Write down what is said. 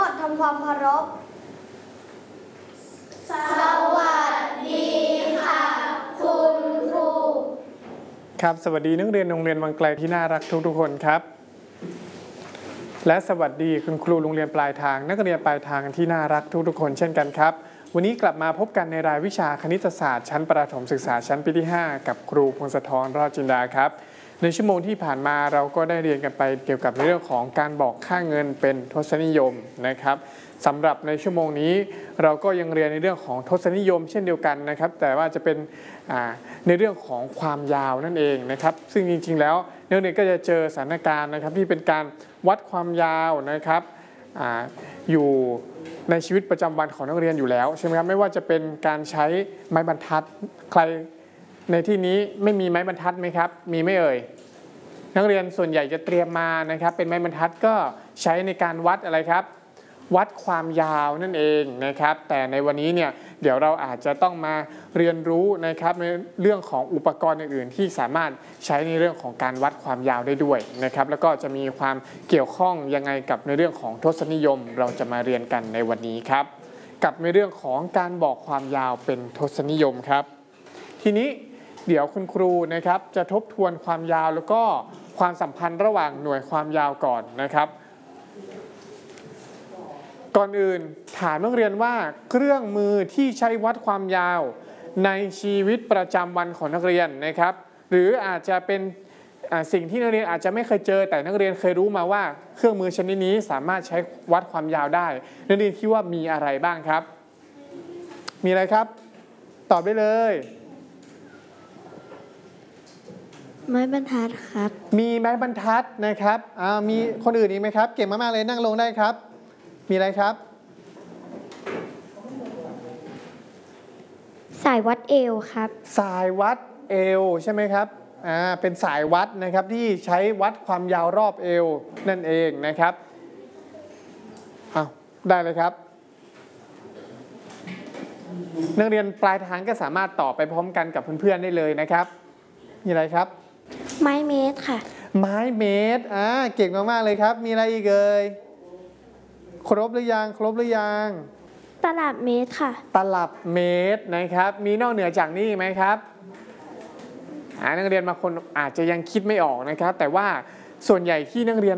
ทำความเคารพสวัสดีค่ะคุณครูครับสวัสดีนักเรียนโรงเรียนวังไกลที่น่ารักทุกคนครับและสวัสดีคุณครูโรงเรียนปลายทางนักเรียนปลายทางที่น่ารักทุกคนเช่นกันครับวันนี้กลับมาพบกันในรายวิชาคณิตศาสตร์ชั้นประถมศึกษาชั้นปีที่ 5กับครูพงศธร รอดจินดาครับในชั่วโมงที่ผ่านมาเราก็ได้เรียนกันไปเกี่ยวกับเรื่องของการบอกค่าเงินเป็นทศนิยมนะครับสำหรับในชั่วโมงนี้เราก็ยังเรียนในเรื่องของทศนิยมเช่นเดียวกันนะครับแต่ว่าจะเป็นในเรื่องของความยาวนั่นเองนะครับซึ่งจริงๆแล้วนักเรียนก็จะเจอสถานการณ์นะครับที่เป็นการวัดความยาวนะครับอยู่ในชีวิตประจำวันของนักเรียนอยู่แล้วใช่ไหมครับไม่ว่าจะเป็นการใช้ไม้บรรทัดใครในที่นี้ไม่มีไม้บรรทัดไหมครับมีไม่เอ่ยนักเรียนส่วนใหญ่จะเตรียมมานะครับเป็นไม้บรรทัดก็ใช้ในการวัดอะไรครับวัดความยาวนั่นเองนะครับแต่ในวันนี้เนี่ยเดี๋ยวเราอาจจะต้องมาเรียนรู้นะครับในเรื่องของอุปกรณ์อื่นๆที่สามารถใช้ในเรื่องของการวัดความยาวได้ด้วยนะครับแล้วก็จะมีความเกี่ยวข้องยังไงกับในเรื่องของทศนิยมเราจะมาเรียนกันในวันนี้ครับกับในเรื่องของการบอกความยาวเป็นทศนิยมครับทีนี้เดี๋ยวคุณครูนะครับจะทบทวนความยาวแล้วก็ความสัมพันธ์ระหว่างหน่วยความยาวก่อนนะครับก่อนอื่นถามนักเรียนว่าเครื่องมือที่ใช้วัดความยาวในชีวิตประจำวันของนักเรียนนะครับหรืออาจจะเป็นสิ่งที่นักเรียนอาจจะไม่เคยเจอแต่นักเรียนเคยรู้มาว่าเครื่องมือชนิดนี้สามารถใช้วัดความยาวได้นักเรียนคิดว่ามีอะไรบ้างครับมีอะไรครับตอบได้เลยไม้บรรทัดครับมีไม้บรรทัดนะครับมีคนอื่นอีกไหมครับเก่งมากๆเลยนั่งลงได้ครับมีอะไรครับสายวัดเอวครับสายวัดเอวใช่ไหมครับเป็นสายวัดนะครับที่ใช้วัดความยาวรอบเอวนั่นเองนะครับได้เลยครับนักเรียนปลายทางก็สามารถตอบไปพร้อมกันกับเพื่อนๆได้เลยนะครับมีอะไรครับไม้เมตรค่ะไม้เมตรเก่งมากๆเลยครับมีอะไรอีกเอ่ยครบหรือยังตลับเมตรค่ะตลับเมตรนะครับมีนอกเหนือจากนี้ไหมครับนักเรียนบางคนอาจจะยังคิดไม่ออกนะครับแต่ว่าส่วนใหญ่ที่นักเรียน